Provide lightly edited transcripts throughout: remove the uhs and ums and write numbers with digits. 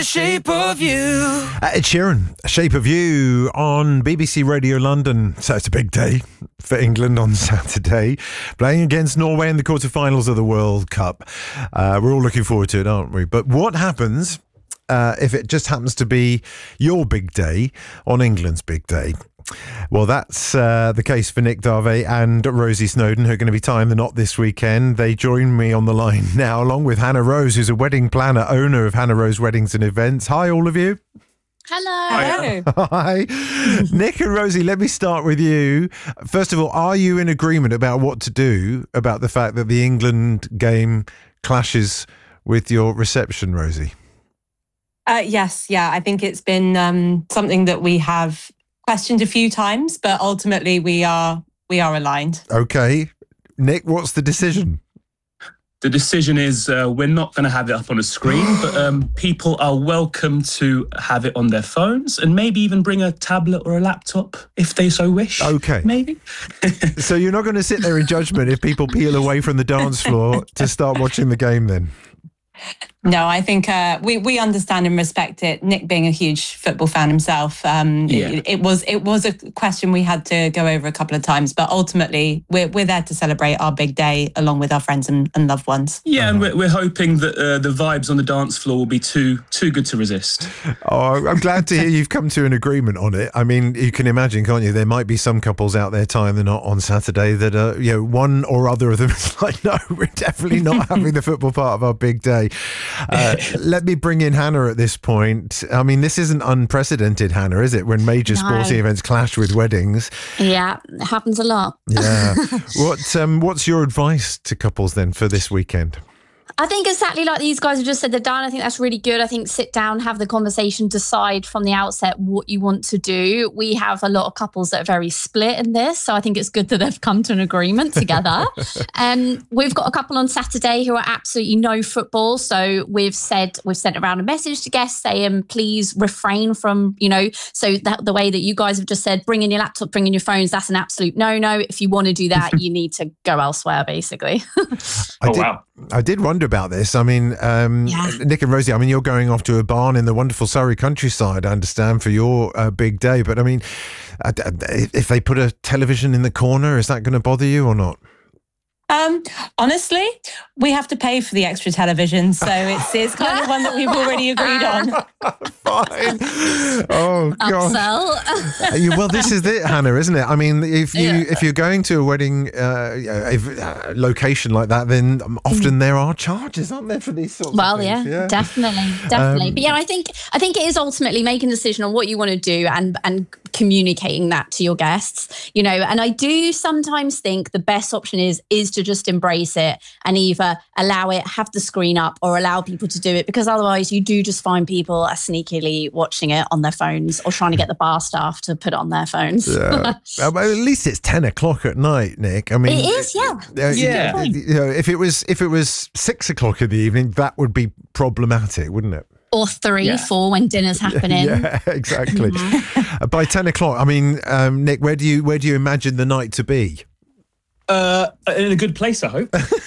the shape of you. Ed Sheeran, Shape of You on BBC Radio London. So it's a big day for England on Saturday, playing against Norway in the quarterfinals of the World Cup. We're all looking forward to it, aren't we? But what happens if it just happens to be your big day on England's big day? Well, that's the case for Nick Darvey and Rosie Snowden, who are going to be tying the knot this weekend. They join me on the line now, along with Hannah Rose, who's a wedding planner, owner of Hannah Rose Weddings and Events. Hi, all of you. Hello. Hi. Nick and Rosie, let me start with you. First of all, are you in agreement about what to do about the fact that the England game clashes with your reception, Rosie? Yes, I think it's been something that we have questioned a few times, but ultimately we are aligned. Okay. Nick, what's the decision? The decision is we're not going to have it up on a screen, but people are welcome to have it on their phones and maybe even bring a tablet or a laptop if they so wish. Okay. Maybe. So you're not going to sit there in judgment if people peel away from the dance floor to start watching the game then? No, I think we understand and respect it. Nick being a huge football fan himself, it was a question we had to go over a couple of times, but ultimately we're there to celebrate our big day along with our friends and loved ones. Yeah, and we're hoping that the vibes on the dance floor will be too good to resist. Oh, I'm glad to hear you've come to an agreement on it. I mean, you can imagine, can't you? There might be some couples out there tying the knot on Saturday that are, one or other of them is like, no, we're definitely not having the football part of our big day. Let me bring in Hannah at this point. I mean, this isn't unprecedented, Hannah, is it? When major sporting events clash with weddings. Yeah, it happens a lot. Yeah. What's your advice to couples then for this weekend? I think exactly like these guys have just said they're done. I think that's really good. I think sit down, have the conversation, decide from the outset what you want to do. We have a lot of couples that are very split in this. So I think it's good that they've come to an agreement together. We've got a couple on Saturday who are absolutely no football. So we've sent around a message to guests saying, please refrain from, so that the way that you guys have just said, bring in your laptop, bring in your phones, that's an absolute no-no. If you want to do that, you need to go elsewhere, basically. Wow. I did wonder about this. I mean, Nick and Rosie, I mean, you're going off to a barn in the wonderful Surrey countryside, I understand, for your big day. But I mean, if they put a television in the corner, is that going to bother you or not? Honestly, we have to pay for the extra television, so it's kind of one that we've already agreed on. Fine. Oh God. Upsell. Well, this is it, Hannah, isn't it? I mean, if you're going to a wedding location like that, then often there are charges, aren't there, for these sorts of things? Yeah, definitely. But yeah, I think it is ultimately making a decision on what you want to do and communicating that to your guests. And I do sometimes think the best option is to just embrace it and either allow it, have the screen up, or allow people to do it, because otherwise you do just find people are sneakily watching it on their phones or trying to get the bar staff to put it on their phones. Yeah. At least it's 10 o'clock at night, Nick. I mean, it is, yeah. If it was 6 o'clock in the evening, that would be problematic, wouldn't it? Or 3, 4 when dinner's happening. Yeah, exactly. By 10 o'clock, I mean, Nick, where do you imagine the night to be? In a good place, I hope.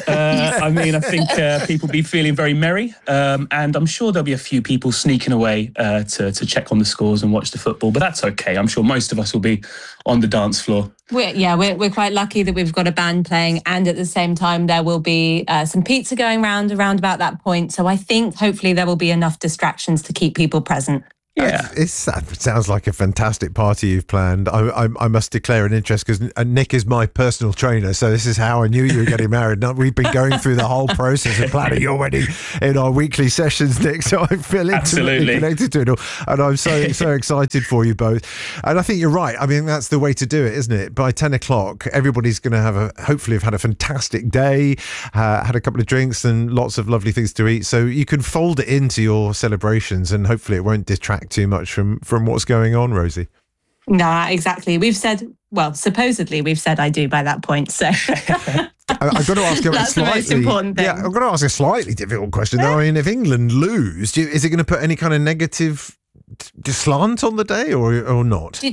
I mean, I think people will be feeling very merry, and I'm sure there'll be a few people sneaking away to check on the scores and watch the football, but that's okay. I'm sure most of us will be on the dance floor. We're quite lucky that we've got a band playing, and at the same time there will be some pizza going around about that point. So I think hopefully there will be enough distractions to keep people present. Yeah, it sounds like a fantastic party you've planned. I must declare an interest because Nick is my personal trainer, so this is how I knew you were getting married. We've been going through the whole process of planning your wedding in our weekly sessions, Nick. So I feel intimately connected to it all, and I'm so excited for you both. And I think you're right. I mean, that's the way to do it, isn't it? By 10 o'clock, everybody's going to hopefully have had a fantastic day, had a couple of drinks and lots of lovely things to eat. So you can fold it into your celebrations, and hopefully it won't distract too much from what's going on, Rosie. Nah, exactly. Supposedly we've said I do by that point. So I've got to ask that's the most important thing. Yeah, I've got to ask a slightly difficult question though. I mean, if England lose, is it going to put any kind of negative slant on the day or not?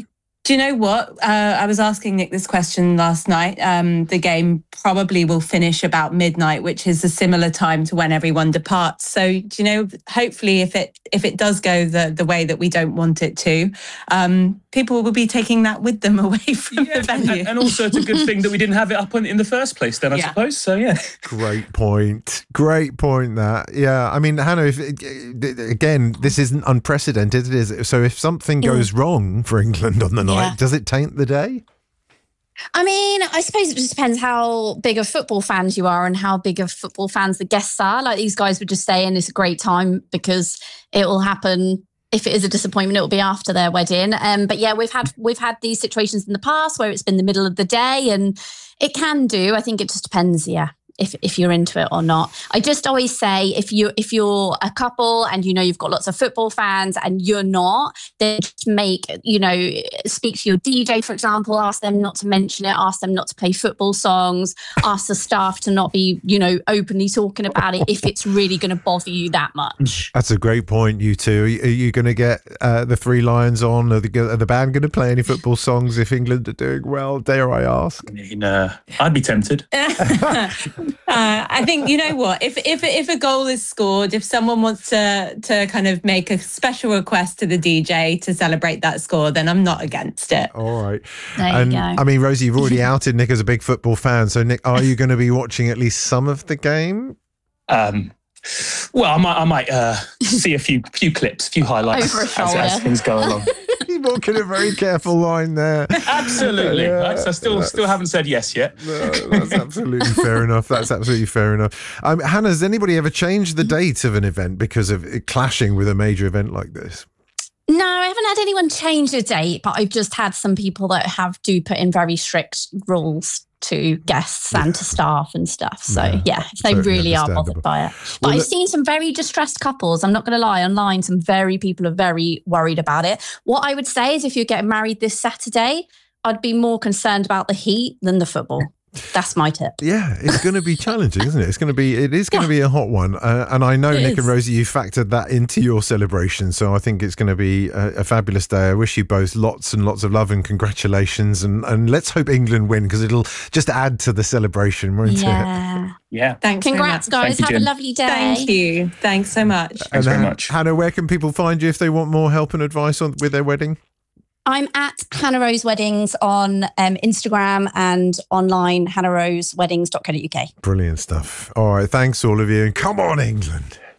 Do you know what? I was asking Nick this question last night. The game probably will finish about midnight, which is a similar time to when everyone departs. So, do you know, hopefully if it does go the way that we don't want it to, people will be taking that with them away from the venue. And also it's a good thing that we didn't have it up in the first place then, I suppose. So, yeah. Great point that. Yeah, I mean, Hannah, again, this isn't unprecedented, is it? So if something goes wrong for England on the night, does it taint the day? I mean, I suppose it just depends how big of football fans you are and how big of football fans the guests are. Like these guys were just saying it's a great time because it will happen. If it is a disappointment, it will be after their wedding. But yeah, we've had these situations in the past where it's been the middle of the day, and it can do. I think it just depends. Yeah. If you're into it or not. I just always say if you're a couple and you know you've got lots of football fans and you're not, then just speak to your DJ, for example, ask them not to mention it, ask them not to play football songs, ask the staff to not be, openly talking about it if it's really going to bother you that much. That's a great point, you two. Are you going to get the Three Lions on? Are the band going to play any football songs if England are doing well? Dare I ask? I mean, I'd be tempted. I think, you know what, if a goal is scored, if someone wants to kind of make a special request to the DJ to celebrate that score, then I'm not against it. All right. There you go. I mean, Rosie, you've already outed Nick as a big football fan. So, Nick, are you going to be watching at least some of the game? Well, I might see a few clips, a few highlights as things go along. You're walking a very careful line there. Absolutely. Yeah, I still haven't said yes yet. No, that's absolutely fair enough. Hannah, has anybody ever changed the date of an event because of it clashing with a major event like this? No, I haven't had anyone change a date, but I've just had some people that do put in very strict rules to guests and to staff and stuff. So if they totally really are bothered by it. But I've seen some very distressed couples. I'm not going to lie, online, some people are very worried about it. What I would say is if you're getting married this Saturday, I'd be more concerned about the heat than the football. That's my tip. Yeah, it's going to be challenging, isn't it? It is going to be a hot one. And I know, Nick and Rosie, you factored that into your celebration. So I think it's going to be a fabulous day. I wish you both lots and lots of love and congratulations. And let's hope England win because it'll just add to the celebration, won't it? Yeah. Thanks. Congrats, guys. Have a lovely day. Thank you. Thanks so much. Thanks very much. Hannah, where can people find you if they want more help and advice with their wedding? I'm at Hannah Rose Weddings on Instagram and online, hannahroseweddings.co.uk. Brilliant stuff. All right, thanks all of you. And come on, England.